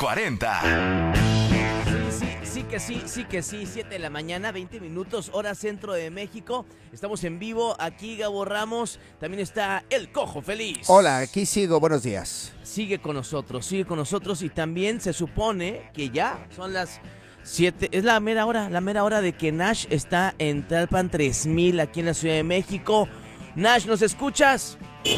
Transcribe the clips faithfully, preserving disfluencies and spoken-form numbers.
cuarenta. Sí, sí, sí que sí, sí que sí. siete de la mañana, veinte minutos, hora centro de México. Estamos en vivo. Aquí Gabo Ramos. También está el Cojo Feliz. Hola, aquí sigo. Buenos días. Sigue con nosotros, sigue con nosotros. Y también se supone que ya son las siete. Es la mera hora, la mera hora de que Nash está en Tlalpan tres mil aquí en la Ciudad de México. Nash, ¿nos escuchas?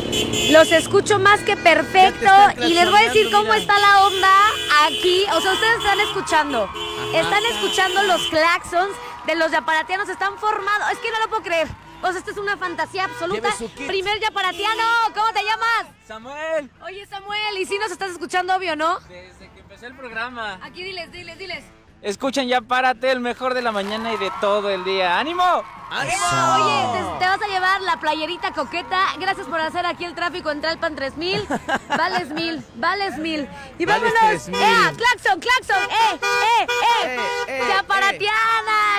Los escucho más que perfecto y les voy a decir cómo está la onda aquí. O sea, ustedes están escuchando, Ajá. están escuchando los claxons de los yaparatianos, están formados. Es que no lo puedo creer. O sea, esto es una fantasía absoluta. Primer yaparatiano, ¿cómo te llamas? Samuel. Oye, Samuel, ¿y si nos estás escuchando, obvio, no? Desde que empecé el programa. Aquí diles, diles, diles. Escuchen Ya Párate, el mejor de la mañana y de todo el día. ¡Ánimo! ¡Ánimo! Oye, te, te vas a llevar la playerita coqueta. Gracias por hacer aquí el tráfico en Tlalpan tres mil. Vales mil, vales mil. Y Vales vámonos. tres mil. ¡Eh! ¡Claxon, claxon! ¡Eh, eh, eh! Eh, eh, ¡Yaparatiana!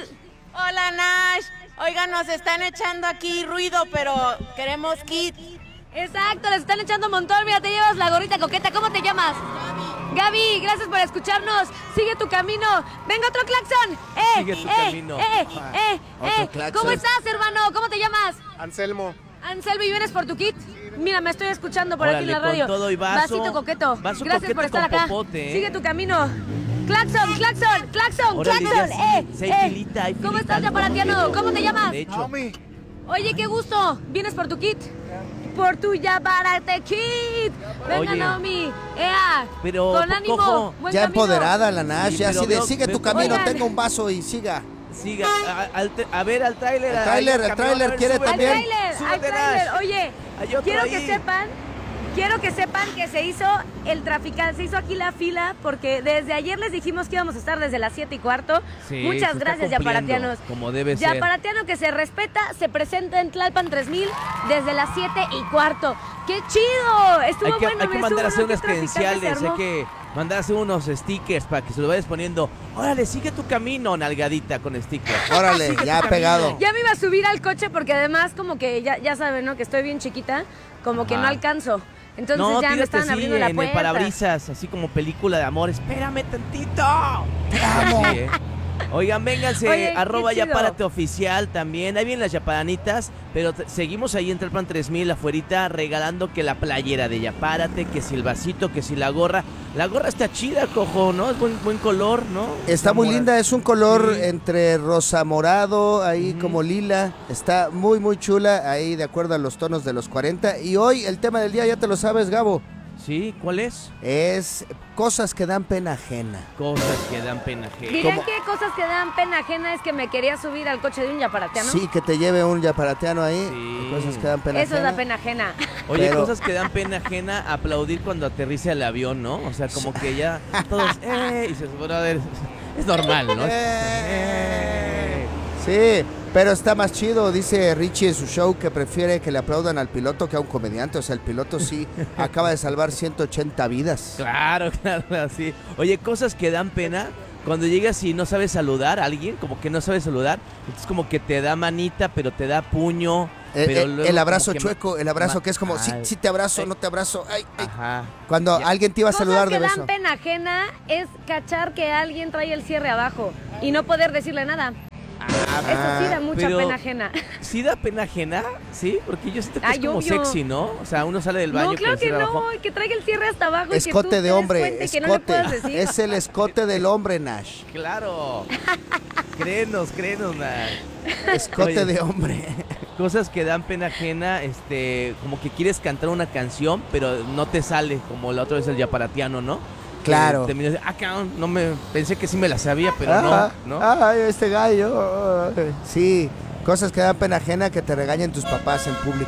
Hola, Nash. Oigan, nos están echando aquí ruido, pero queremos kit. Exacto, les están echando un montón. Mira, te llevas la gorrita coqueta. ¿Cómo te llamas? Gaby, gracias por escucharnos. Sigue tu camino. Venga, otro claxon. Eh, Sigue tu eh, camino. Eh, eh, Otro eh. claxon. ¿Cómo estás, hermano? ¿Cómo te llamas? Anselmo. Anselmo, ¿y vienes por tu kit? Mira, me estoy escuchando por Órale, aquí en la con radio. todo y vaso. Vasito coqueto. Vaso gracias coqueto por estar con acá. popote, ¿eh? Sigue tu camino. Claxon, claxon, claxon, Órale, claxon. ya sí. Eh, Sí, hay eh. filita, hay ¿Cómo filita, estás, no, yaparatiano? ¿Cómo te llamas? De hecho. Naomi. Oye, qué gusto. ¿Vienes por tu kit? Por tu Yaparate Kit. Venga, Oye. Naomi. Ea. Pero, con ánimo. Cojo, Buen Ya camino. empoderada la Nash, Sí, ya pero así de veo- sigue veo- tu camino, Oigan. tenga un vaso y siga. Siga, a, al- a ver al tráiler. El ahí tráiler, al el camión, tráiler a ver, quiere súbete. Al también. tráiler, al Súbete, tráiler. Nash. Oye, Hay otro quiero ahí. que sepan, quiero que sepan que se hizo el trafical, se hizo aquí la fila porque desde ayer les dijimos que íbamos a estar desde las siete y cuarto. Sí, Muchas se está gracias, cumpliendo, yaparatianos. como debe ser. Yaparatiano que se respeta, se presenta en Tlalpan tres mil desde las siete y cuarto. ¡Qué chido! Estuvo Hay que, bueno. hay que me mandar a hacer estuvo, ¿no? unas Qué trafical que se credenciales, hay armó. que mandar a hacer unos stickers para que se lo vayas poniendo. Órale, sigue tu camino, nalgadita con stickers. Órale, ya pegado. Ya me iba a subir al coche porque además como que ya, ya saben, ¿no? Que estoy bien chiquita, como que Ajá. no alcanzo. Entonces No, ya me tírate estaban así abriendo la en puerta. el parabrisas, así como película de amor. Espérame tantito. Te amo. Oigan, vénganse, Oye, qué arroba chido. Yapárate oficial también. Ahí vienen las yaparanitas, pero t- seguimos ahí en Tlalpan tres mil afuerita regalando que la playera de Yapárate, que si el vasito, que si la gorra. La gorra está chida, Cojo, ¿no? Es buen, buen color, ¿no? Está muy Mora- linda, es un color Sí. entre rosa morado, ahí Ujú. como lila. Está muy, muy chula, ahí de acuerdo a los tonos de los cuarenta. Y hoy el tema del día, ya te lo sabes, Gabo, Sí, ¿cuál es? es cosas que dan pena ajena. Cosas que dan pena ajena. ¿Dirían ¿Cómo? que cosas que dan pena ajena es que me quería subir al coche de un yaparatiano? Sí, que te lleve un yaparatiano ahí, Sí. cosas que dan pena Eso ajena. da pena ajena. Oye, Pero- cosas que dan pena ajena, aplaudir cuando aterriza el avión, ¿no? O sea, como que ya todos, ¡eh! Y dices, brother, es normal, ¿no? Eh. Sí, pero está más chido, dice Richie en su show, que prefiere que le aplaudan al piloto que a un comediante. O sea, el piloto sí acaba de salvar ciento ochenta vidas. Claro, claro, así. Oye, cosas que dan pena, cuando llegas y no sabes saludar a alguien, como que no sabes saludar, entonces como que te da manita, pero te da puño. Eh, pero eh, luego el abrazo como que- chueco, el abrazo Ma- que es como, sí, Ay. sí te abrazo, Ay. no te abrazo. Ay, ay. Ajá. Cuando Ya. alguien te iba a Cosas saludar que de beso. dan pena ajena es cachar que alguien trae el cierre abajo y no poder decirle nada. Eso sí da mucha pero- pena ajena. ¿Sí da pena ajena? ¿Sí? Porque yo siento que Ay, es como obvio. sexy, ¿no? O sea, uno sale del baño No, claro con el que cierre no, abajo. que traiga el cierre hasta abajo y que tú Escote te de des hombre, cuenta y que no le escote. puedas decir. Es el escote del hombre, Nash. Claro. créenos, créenos, man. Escote Oye. de hombre. Cosas que dan pena ajena, este, como que quieres cantar una canción, pero no te sale, como la otra vez el yaparatiano, ¿no? Claro. Que terminas de, ah, cabrón, no me, pensé que sí me la sabía, pero Ah, no, ¿no? Ay, este gallo. Ay. Sí, cosas que dan pena ajena, que te regañen tus papás en público.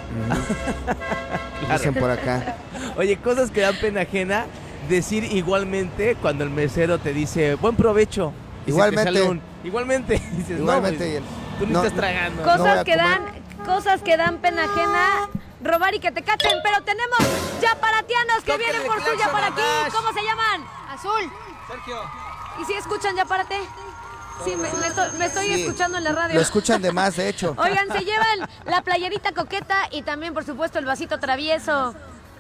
Claro. Dicen por acá. Oye, cosas que dan pena ajena, decir igualmente cuando el mesero te dice, buen provecho. Y se te Igualmente. sale un, igualmente. Dices, Igualmente. no, y pues, el- tú ni no, estás tragando. no voy Cosas a que comer. dan, cosas que dan pena ajena, robar y que te cachen, pero tenemos yaparatianos que Tóquenle vienen por claxon suya para a aquí. Nash. ¿Cómo se llaman? Azul. Sergio. ¿Y si escuchan Yapárate? Sí, me, me estoy, me estoy Sí. escuchando en la radio. Lo escuchan de más, de hecho. Oigan, se llevan la playerita coqueta y también, por supuesto, el vasito travieso.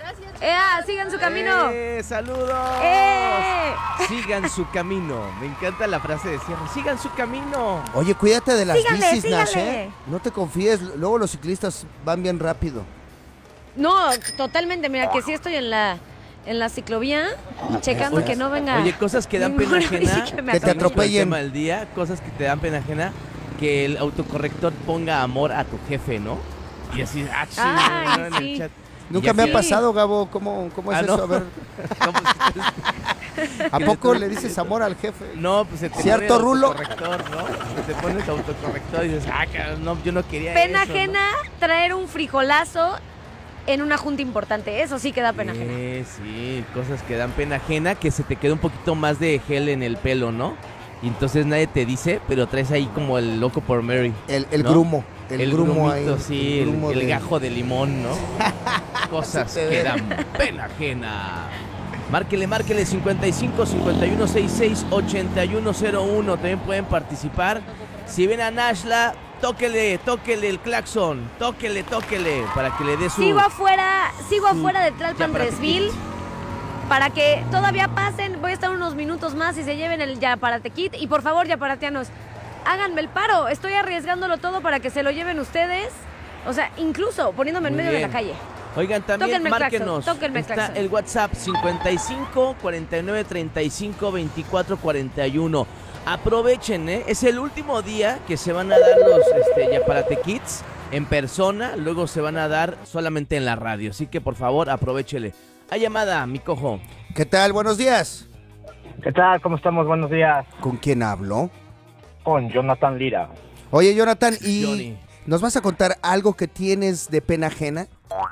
¡Ea! ¡Sigan su camino! ¡Eh! ¡Saludos! ¡Eh! Sigan su camino. Me encanta la frase de cierre. Sigan su camino. Oye, cuídate de las Síganle, bicis, Nash, síganle. ¿eh? No te confíes, luego los ciclistas van bien rápido. No, totalmente. Mira, que sí estoy en la, en la ciclovía, checando Oye, que no venga. Oye, cosas que dan pena ninguna bici ajena. que me Que te atropelle. atropellen. El tema del día, cosas que te dan pena ajena. Que el autocorrector ponga amor a tu jefe, ¿no? Y así, ah, sí, Ay, ¿no? En sí. el chat. Nunca Y me así- ha pasado, Gabo. ¿Cómo, cómo es Ah, eso? ¿no? A ver, ¿Cómo se- ¿a poco le dices amor al jefe? No, pues se te ¿Cierto, pone el Rulo? autocorrector, ¿no? Se te pone el autocorrector y dices, ah, cabrón, no, yo no quería Pena eso, ¿no? ajena traer un frijolazo en una junta importante. Eso sí que da pena ajena. Eh, sí, cosas que dan pena ajena, que se te queda un poquito más de gel en el pelo, ¿no? Y entonces nadie te dice, pero traes ahí como el loco por Mary. El, el ¿no? grumo. El, grumo ahí. grumito, sí, el, grumo el de- gajo de limón, ¿no? Cosas Se te que ve. dan pena ajena. Márquele, márquele cincuenta y cinco, cincuenta y uno, sesenta y seis, ochenta y uno cero uno. También pueden participar. Si ven a Nashla, tóquele, tóquele el claxon. Tóquele, tóquele. Para que le dé su... Sigo afuera, sigo su afuera de Tlalpan Yaparate tres mil. Kit. Para que todavía pasen, voy a estar unos minutos más y se lleven el Yaparate Kit. Y por favor, yaparatianos, háganme el paro. Estoy arriesgándolo todo para que se lo lleven ustedes. O sea, incluso poniéndome en Muy medio de bien. la calle. Oigan, también Tóquenme el claxon, márquenos. tóquenme el Está claxon. el WhatsApp cincuenta y cinco, cuarenta y nueve, treinta y cinco, veinticuatro, cuarenta y uno. Aprovechen, ¿eh? Es el último día que se van a dar los este, Yaparate Kits en persona. Luego se van a dar solamente en la radio. Así que, por favor, aprovechele. Hay llamada, mi cojo. ¿Qué tal? Buenos días. ¿Qué tal? ¿Cómo estamos? Buenos días. ¿Con quién hablo? Con Jonathan Lira. Oye, Jonathan, ¿y Johnny. nos vas a contar algo que tienes de pena ajena?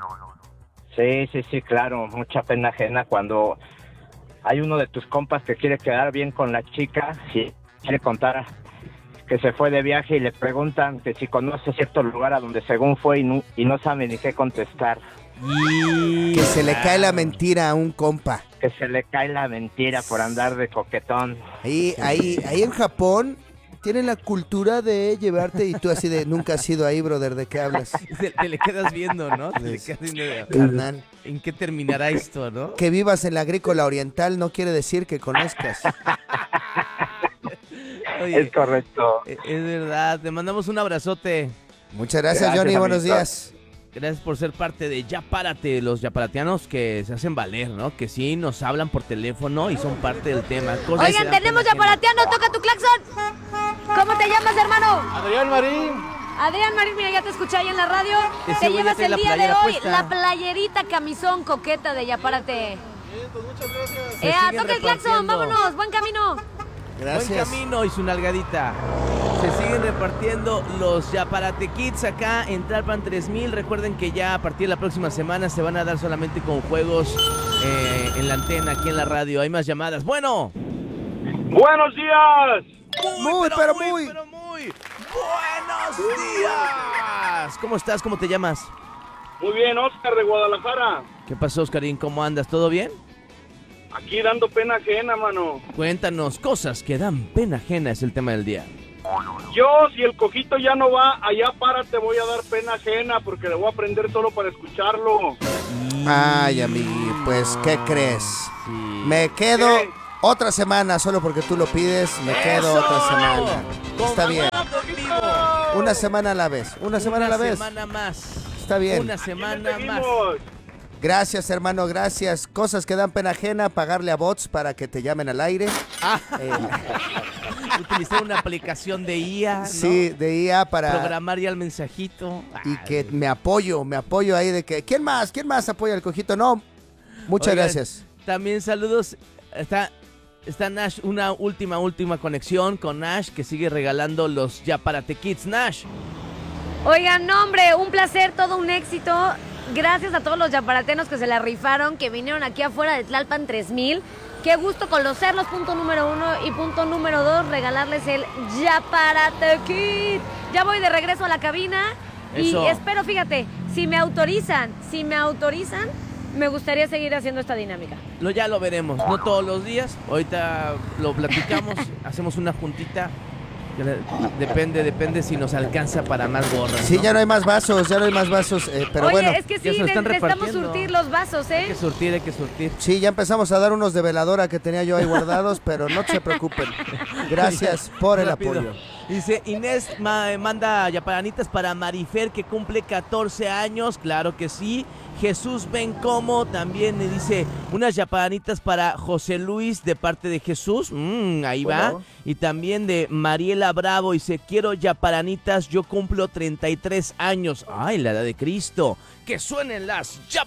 Sí, sí, sí, claro. Mucha pena ajena cuando hay uno de tus compas que quiere quedar bien con la chica y quiere contar que se fue de viaje y le preguntan que si conoce cierto lugar a donde según fue y no, y no sabe ni qué contestar. Y... Que se le cae la mentira a un compa. Que se le cae la mentira por andar de coquetón. Ahí, ahí, ahí en Japón tienen la cultura de llevarte y tú así de nunca has ido ahí, brother, ¿de qué hablas? Te, te le quedas viendo, ¿no? Te le quedas viendo. Carnal. ¿En qué terminará esto, no? Que vivas en la agrícola oriental no quiere decir que conozcas. Oye, Es correcto. e- es verdad. Te mandamos un abrazote. Muchas gracias, Gracias, Johnny, buenos amiguito. días. Gracias por ser parte de Ya Párate, los yaparateanos que se hacen valer, ¿no? Que sí nos hablan por teléfono y son parte del tema. Cosas que Oigan, dan tenemos pena ajena. Yaparatiano, toca tu claxon. ¿Cómo te llamas, hermano? Adrián Marín. Adrián Marín, mira, ya te escuché ahí en la radio. Ese Te güey ya llevas trae el la día de playera hoy puesta. la playerita camisón coqueta de Yapárate. Se Ea, siguen toca el claxon, repartiendo. vámonos, buen camino. Buen Gracias. camino y su nalgadita. Se siguen repartiendo los Yaparate Kits acá en Tlalpan tres mil. Recuerden que ya a partir de la próxima semana se van a dar solamente con juegos eh, en la antena, aquí en la radio. Hay más llamadas. Bueno. Buenos días. Muy, pero muy. pero muy buenos días. ¿Cómo estás? ¿Cómo te llamas? Muy bien, Oscar de Guadalajara. ¿Qué pasó, Oscarín? ¿Cómo andas? ¿Todo bien? Aquí dando pena ajena, mano. Cuéntanos, cosas que dan pena ajena es el tema del día. Yo, si el cojito ya no va, allá para te voy a dar pena ajena porque le voy a aprender solo para escucharlo. Ay, amigui, pues, ¿qué crees? Sí. Me quedo ¿Qué? otra semana, solo porque tú lo pides, me quedo ¡Eso! otra semana. Está bien. Conmigo. Una semana a la vez, una semana a la vez. Una semana más. Está bien. Una Aquí semana le más. seguimos. Gracias, hermano, gracias. Cosas que dan pena ajena, pagarle a bots para que te llamen al aire. Ah, Eh, utilizar una aplicación de I A, ¿no? sí, de I A para... Programar ya el mensajito. Y Ah, que me apoyo, me apoyo ahí de que... ¿Quién más? ¿Quién más apoya al cojito? No, muchas Oigan, gracias. También saludos. Está, está Nash, una última, última conexión con Nash que sigue regalando los Yaparate Kits. Nash. Oigan, no, hombre, un placer, todo un éxito. Gracias a todos los yaparatenos que se la rifaron, que vinieron aquí afuera de Tlalpan tres mil. Qué gusto conocerlos, punto número uno. Y punto número dos, regalarles el Yaparate Kit. Ya voy de regreso a la cabina. Eso. Y espero, fíjate, si me autorizan, si me autorizan, me gustaría seguir haciendo esta dinámica. Lo, ya lo veremos, no todos los días. Ahorita lo platicamos, hacemos una juntita Depende, depende si nos alcanza para más gorras, Sí, ¿no? ya no hay más vasos, ya no hay más vasos, eh, pero Oye, bueno. es que ya sí, se lo están necesitamos repartiendo. surtir los vasos, Hay que ¿eh? surtir, hay que surtir. Sí, ya empezamos a dar unos de veladora que tenía yo ahí guardados, pero no se preocupen. Gracias por el Rápido. apoyo. Dice Inés ma- manda yapalanitas para Marifer que cumple catorce años, claro que sí. Jesús ven cómo también le dice unas yapalanitas para José Luis de parte de Jesús, mm, ahí va. Bueno. Y también de Mariela Bravo dice quiero yapalanitas, yo cumplo treinta y tres años. Ay, la edad de Cristo. Que suenen las yapalanitas.